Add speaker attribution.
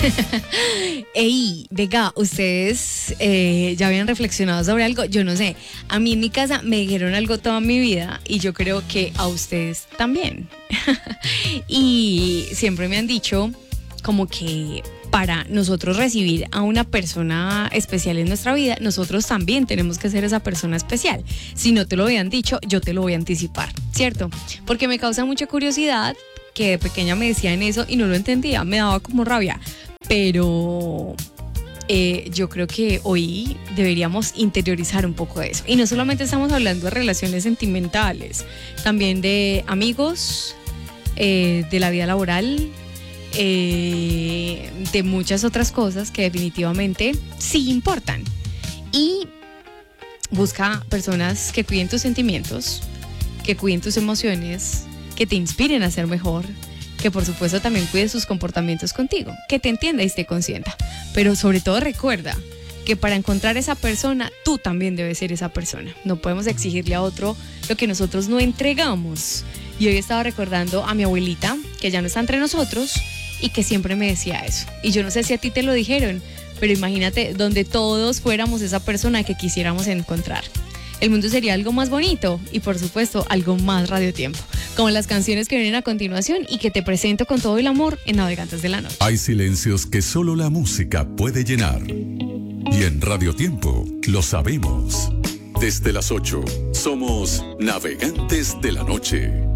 Speaker 1: Ey, venga, ustedes ya habían reflexionado sobre algo, yo no sé, a mí en mi casa me dijeron algo toda mi vida y yo creo que a ustedes también. Y siempre me han dicho como que para nosotros recibir a una persona especial en nuestra vida, nosotros también tenemos que ser esa persona especial. Si no te lo habían dicho, yo te lo voy a anticipar, ¿cierto? Porque me causa mucha curiosidad que de pequeña me decían eso y no lo entendía, me daba como rabia. Pero yo creo que hoy deberíamos interiorizar un poco de eso. Y no solamente estamos hablando de relaciones sentimentales, también de amigos, de la vida laboral, de muchas otras cosas que definitivamente sí importan. Y busca personas que cuiden tus sentimientos, que cuiden tus emociones, que te inspiren a ser mejor, que por supuesto también cuide sus comportamientos contigo, que te entienda y te consienta. Pero sobre todo recuerda que para encontrar esa persona, tú también debes ser esa persona. No podemos exigirle a otro lo que nosotros no entregamos. Y hoy estaba recordando a mi abuelita, que ya no está entre nosotros, y que siempre me decía eso. Y yo no sé si a ti te lo dijeron, pero imagínate donde todos fuéramos esa persona que quisiéramos encontrar. El mundo sería algo más bonito y por supuesto algo más radiotiempo, como las canciones que vienen a continuación y que te presento con todo el amor en Navegantes de la Noche.
Speaker 2: Hay silencios que solo la música puede llenar. Y en Radiotiempo lo sabemos. Desde las 8 somos Navegantes de la Noche.